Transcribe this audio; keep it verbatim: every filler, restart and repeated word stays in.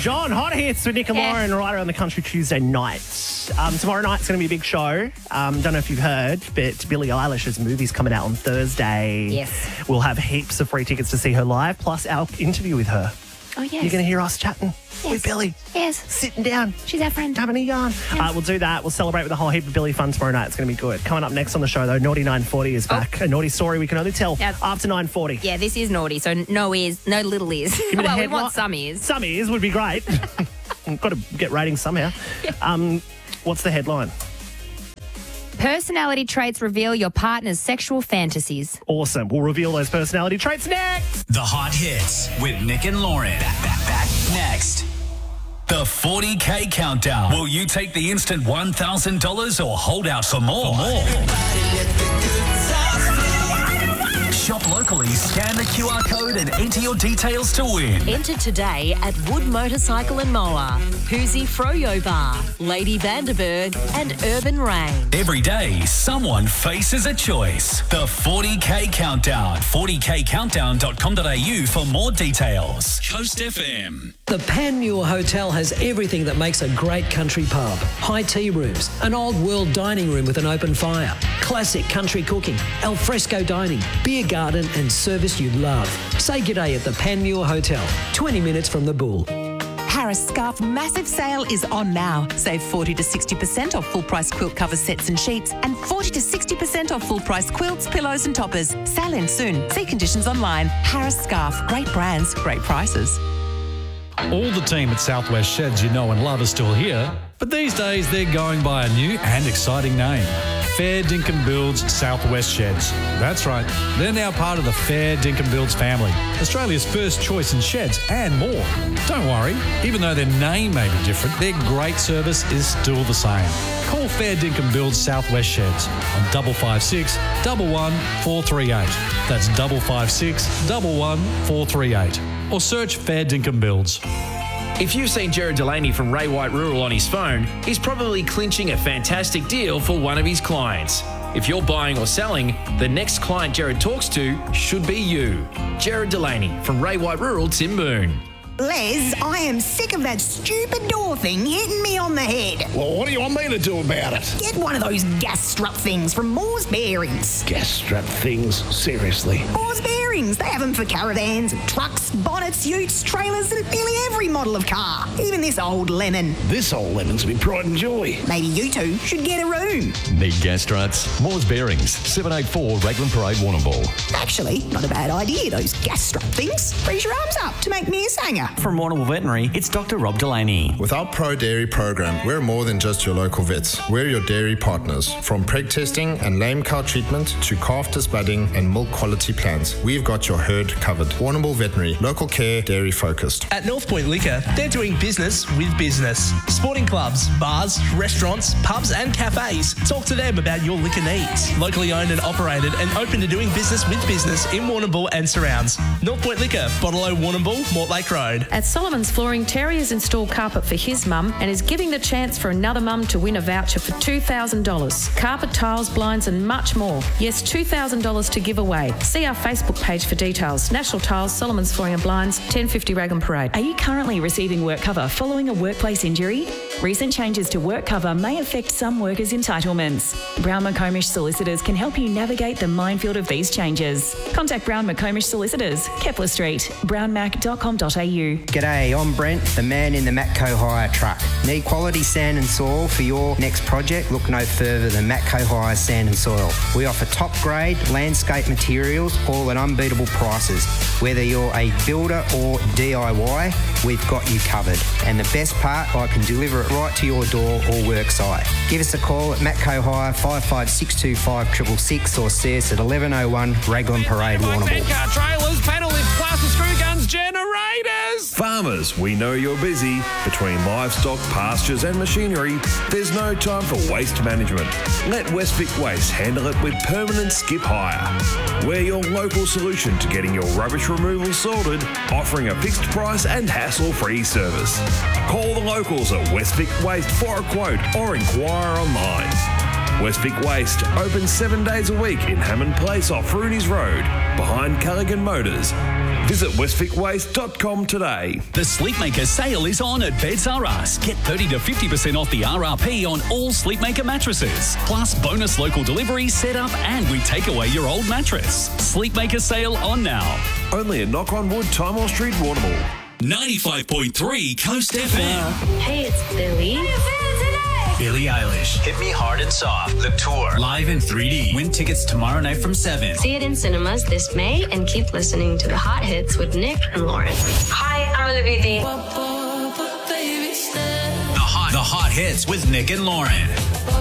John, hot hits with Nick and Yeah. Lauren right around the country Tuesday night. Um, tomorrow night's going to be a big show. Um, don't know if you've heard, but Billie Eilish's movie's coming out on Thursday. Yes. We'll have heaps of free tickets to see her live, plus our interview with her. Oh, yes. You're going to hear us chatting Yes. with Billie, Yes. sitting down, She's our friend. having a yarn. Uh, we'll do that. We'll celebrate with a whole heap of Billie fun tomorrow night. It's going to be good. Coming up next on the show, though, Naughty nine forty is back. A naughty story we can only tell Yep. after nine forty. Yeah, this is naughty, so no ears, no little ears. me the Well, we headline. want some ears. Some ears would be great. Got to get ratings somehow. Um, what's the headline? Personality traits reveal your partner's sexual fantasies. Awesome. We'll reveal those personality traits next. The hot hits with Nick and Lauren. Back, back, back. Next. The forty K countdown. Will you take the instant one thousand dollars or hold out for more? For more. Shop locally, scan the Q R code and enter your details to win. Enter today at Wood Motorcycle and Mower, Hoosie Froyo Bar, Lady Vanderberg and Urban Rain. Every day, someone faces a choice. The forty K countdown. forty k countdown dot com dot a u for more details. Coast F M. The Panmure Hotel has everything that makes a great country pub. High tea rooms, an old world dining room with an open fire, classic country cooking, al fresco dining, beer garden and service you love. Say g'day at the Panmure Hotel, twenty minutes from the Bull. Harris Scarf massive sale is on now. Save forty to sixty percent off full price quilt cover sets and sheets and forty to sixty percent off full price quilts, pillows and toppers. Sale ends soon. See conditions online. Harris Scarf. Great brands, great prices. All the team at Southwest Sheds you know and love are still here, but these days they're going by a new and exciting name. Fair Dinkum Builds Southwest Sheds. That's right, they're now part of the Fair Dinkum Builds family, Australia's first choice in sheds and more. Don't worry, even though their name may be different, their great service is still the same. Call Fair Dinkum Builds Southwest Sheds on double five six, double one, four three eight. That's double five six, double one, four three eight. Or search Fair Dinkum Builds. If you've seen Jared Delaney from Ray White Rural on his phone, he's probably clinching a fantastic deal for one of his clients. If you're buying or selling, the next client Jared talks to should be you. Jared Delaney from Ray White Rural, Timboon. Les, I am sick of that stupid door thing hitting me on the head. Well, what do you want me to do about it? Get one of those gas strut things from Moore's Bearings. Gas strap things? Seriously? Moore's Bearings. They have them for caravans, trucks, bonnets, utes, trailers, and nearly every model of car. Even this old lemon. This old lemon's my pride and joy. Maybe you two should get a room. Need gas struts? Moore's Bearings, seven eighty-four Raglan Parade, Warrnambool. Actually, not a bad idea, those gas strut things. Freeze your arms up to make me a sanger. From Warrnambool Veterinary, it's Doctor Rob Delaney. With our Pro Dairy program, we're more than just your local vets. We're your dairy partners. From preg testing and lame cow treatment to calf disbudding and milk quality plans, we've got your herd covered. Warrnambool Veterinary, local care, dairy focused. At North Point Liquor, they're doing business with business. Sporting clubs, bars, restaurants, pubs and cafes. Talk to them about your liquor needs. Locally owned and operated and open to doing business with business in Warrnambool and surrounds. North Point Liquor, Bottle-O Warrnambool, Mortlake Road. At Solomon's Flooring, Terry has installed carpet for his mum and is giving the chance for another mum to win a voucher for two thousand dollars. Carpet, tiles, blinds and much more. Yes, two thousand dollars to give away. See our Facebook page for details. National Tiles, Solomon's Flooring and Blinds, ten fifty Raglan Parade. Are you currently receiving work cover following a workplace injury? Recent changes to work cover may affect some workers' entitlements. Brown McComish Solicitors can help you navigate the minefield of these changes. Contact Brown McComish Solicitors, Kepler Street, brown mac dot com dot a u. G'day, I'm Brent, the man in the Matco Hire truck. Need quality sand and soil for your next project? Look no further than Matco Hire Sand and Soil. We offer top grade landscape materials, all at unbeatable prices. Whether you're a builder or D I Y, we've got you covered. And the best part, I can deliver it right to your door or work site. Give us a call at Matco Hire five five six two five six six six or see us at eleven oh one Raglan Parade, Warrnambool. Car trailers, panel lifts, plaster screw guns, generators. Farmers, we know you're busy. Between livestock, pastures and machinery, there's no time for waste management. Let Westvic Waste handle it with permanent skip hire. We're your local solution to getting your rubbish removal sorted, offering a fixed price and hassle-free service. Call the locals at Westvic Waste for a quote or inquire online. Westvic Waste, open seven days a week in Hammond Place off Rooney's Road, behind Callaghan Motors. Visit westvic waste dot com today. The Sleepmaker sale is on at Beds R Us. Get thirty to fifty percent off the R R P on all Sleepmaker mattresses. Plus bonus local delivery, setup, and we take away your old mattress. Sleepmaker sale on now. Only at Knock on Wood, Timor Street, Warrnambool. ninety-five point three Coast F M. Hey, it's Billy. Billie Eilish. Hit Me Hard and Soft. The tour. Live in three D. Win tickets tomorrow night from seven. See it in cinemas this May and keep listening to the hot hits with Nick and Lauren. Hi, I'm Olivia D. The hot, the hot hits with Nick and Lauren.